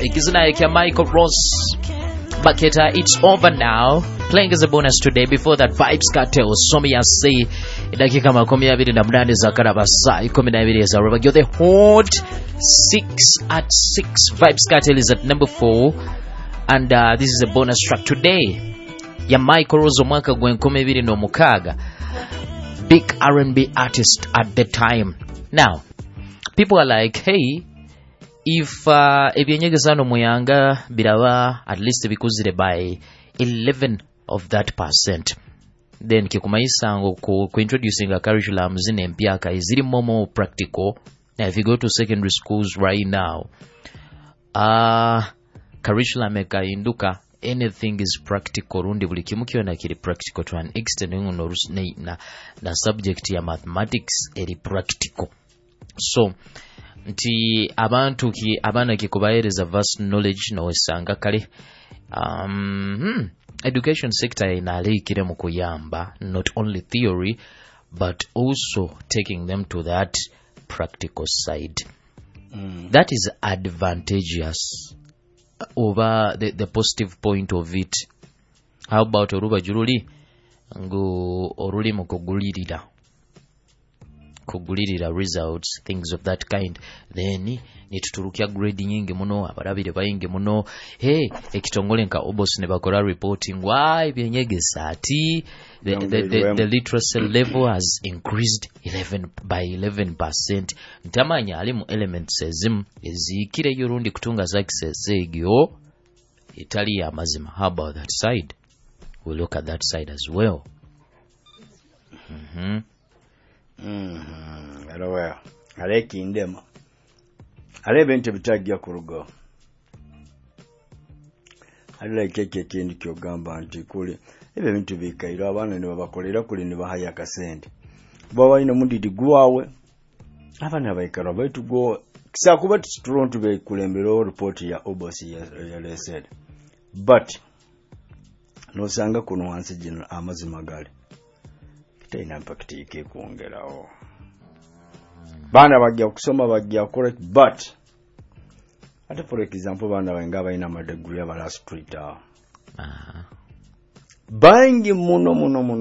Ikizina ya Michael Ross. Baketa, it's over now. Playing as a bonus today. Before that, Vibes Cartel. Somi ya say. Dakika makumi abiri na mnane za karabasa. Ikumi na abiri za rubber. You're the hot 6 at 6. Vibes Cartel is at number 4. And this is a bonus track today. Ya Michael Ross omwaka gwe nkumi abiri n'omukaga. Big R&B artist at the time. Now, people are like, hey, if ebyenyegezano muyanga biraba at least bikuzire by 11 of that percent, then kikumayisa ngo ku introducing a curriculum zine mpyaka iziri more practical. Now if you go to secondary schools right now, curriculum ekainduka, anything is practical. Rundi buli kimu kyona kiri practical to an extent na subject ya mathematics eri practical. So nti abantu ki abana kikubahereza vast knowledge no esanga kale education sector inalikire mu kuyamba not only theory but also taking them to that practical side. That is advantageous over the positive point of it. How about oruba juruli ngo oruli mu kugulirira results, things of that kind, then nituturukia grade nyingi muno, abarabire bayingi muno. Hey, ekitongole nka obos ne bakola reporting why byenyegesa ati the literacy level has increased by 11%. Ntamanya ali mu elements ezimu ezikire yurundi kutunga success egyo itali ya mazima. How about that side? We'll look at that side as well. Hello, aleki indema alebe nte bitagya kurugo alile keke kindi kyogamba nti kule ebe bintu bikaira abana ne babakolera kule ne bahaya kasente baba ina mundidi gwawe abana baikara baitu go kisakuba turontu be kulembero report ya obosi ya lesed but no sanga kuno wansi jina amazima gali ina impact ike kuongeraho bana bagya kusoma bagya correct but ate for example bana bangaba ina madegree ya bala street bangi muno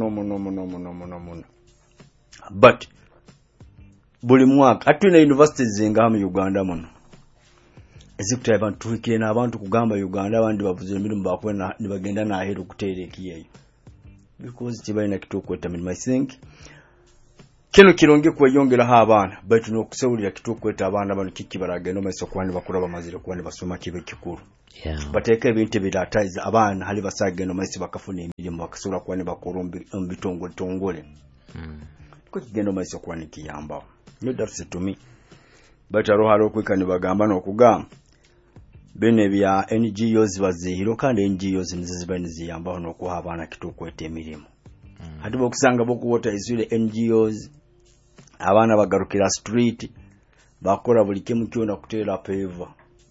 but buli mwaka atuna universities zinga mu Uganda muno ezikuta abantu tukire na abantu kugamba Uganda abandi bavuze emirimu bakwena nibagenda na aheru kuterekiye because tibaina kitukweta min I think kino kironge kweyongera ha abana but no kusewulira kitukweta abana bano kikibarageno maiso kwani bakura bamazire kwani basoma kibe kikuru bateka ebintu bidatize abana hali basageno maiso bakafuna emirimu bakasura kwani bakurumbi bitongole ko kigendo maiso kwani kiyamba no that's to me but aroharo kwikani bagamba no kugamba bene bya NGOs bazihiro kandi NGOs nizibani ziyamba no kuha abana kitukwete emirimu hatibo kusanga bokuwota izule NGOs abana bagarukira street bakora buli kimu kyona kutera peva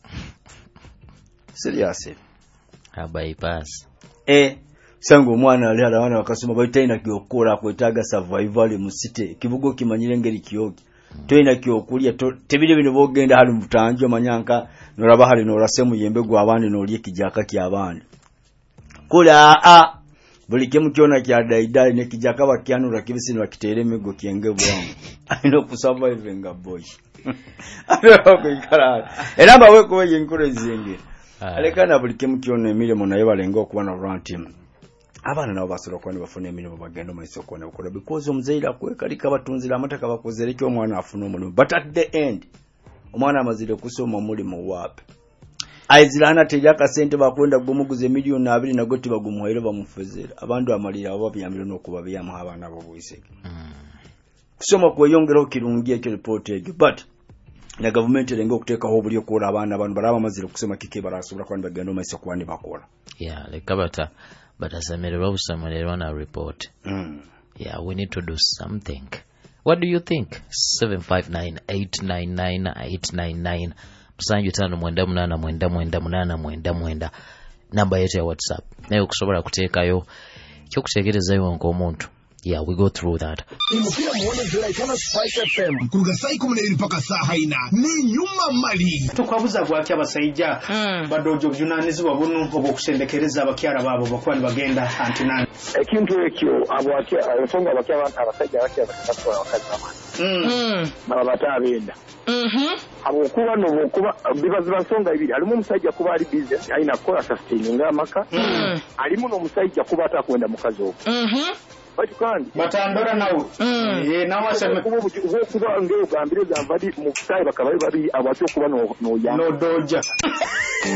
seriously bypass sango mwana ali abana bakasoma bayitaina kyokora kwetaga survival mu city kibugo kimanyire ngeri kiyoki toina kyokulya tebire bino bogenda hali mutanjo manyanka noraba hali norasemu yembe gwa abandi nolye kijaka kyabandi kula buli kimu kyona kya daidai ne kijaka bakyanura kibisi bakitere mego kyenge bwangu ayino kusurvive nga boy era bawe ko yenkorezinge alekana buli kimu kyona emirimu nayo balenga okuba na run team abana nabo basura kwani bafune emirimu bagendo maiso kone okola because omuzaira kwekalika batunzira amataka bakozere kyo omwana afuna omulimu but at the end omwana amazire kusoma omulimu wapi aizirana tejaka sente bakwenda gumuguze milioni 2 na goti bagumuhaire bamufezera abantu amalira abo byamiro nokuba byamu abana abo buyise kusoma kweyongeraho kirungiye cyo report ejo but na government erengo okutekaho obuli okura abana abantu baraba amazire kusoma kike barasubira kwani bagendo maiso kwani bakola lekabata but as a mirror somewhere on a report. We need to do something. What do you think? 759-899-899 Msanju tano mwenda mwenda namba yetu ya WhatsApp nayo kusobora kutekayo kyo kutegerezayo nko omuntu Yeah, we go through that. Imukira muone zera ikana Spike FM kuruga sai 12 mpaka saa haina ni nyuma mali tukwabuza gwaki abasayija badojo byunanizibwa bunu obukusendekereza abakyala babo bakwani bagenda antinani ekintu ekyo abwaki ensonga abakyala abasajja abakyala bakatwala wakazi bamani baba batabenda abokuba nobukuba bibaziba nsonga ibiri alimu omusajja kuba ali business aina kola sustaining amaka alimu n'omusajja kuba atakwenda mukazi ogwo bati kandi batandora nawo nawasema kuba ngeo gambire zambadi mu kusaye bakabaye babi abakyo kuba no doja